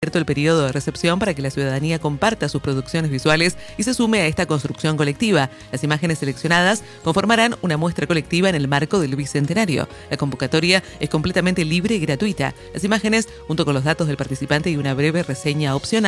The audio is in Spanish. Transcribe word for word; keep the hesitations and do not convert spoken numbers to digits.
el periodo de recepción para que la ciudadanía comparta sus producciones visuales y se sume a esta construcción colectiva. Las imágenes seleccionadas conformarán una muestra colectiva en el marco del Bicentenario. La convocatoria es completamente libre y gratuita. Las imágenes, junto con los datos del participante y una breve reseña opcional,